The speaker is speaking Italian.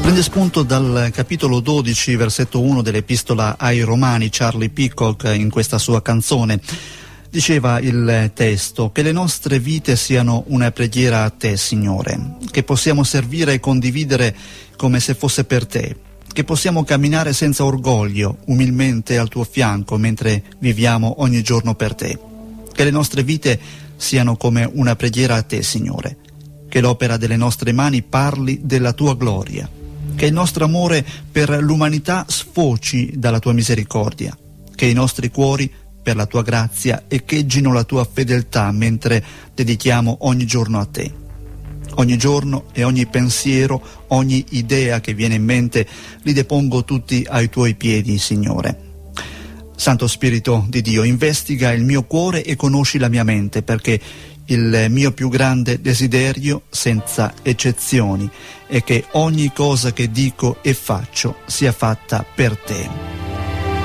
Prende spunto dal capitolo 12, versetto 1 dell'Epistola ai Romani, Charlie Peacock in questa sua canzone. Diceva il testo: che le nostre vite siano una preghiera a te, Signore, che possiamo servire e condividere come se fosse per te, che possiamo camminare senza orgoglio, umilmente al tuo fianco mentre viviamo ogni giorno per te. Che le nostre vite siano come una preghiera a te, Signore, che l'opera delle nostre mani parli della tua gloria, che il nostro amore per l'umanità sfoci dalla tua misericordia, che i nostri cuori per la tua grazia echeggiano la tua fedeltà mentre dedichiamo ogni giorno a te. Ogni giorno e ogni pensiero, ogni idea che viene in mente, li depongo tutti ai tuoi piedi, Signore. Santo Spirito di Dio, investiga il mio cuore e conosci la mia mente, perché il mio più grande desiderio, senza eccezioni, è che ogni cosa che dico e faccio sia fatta per te.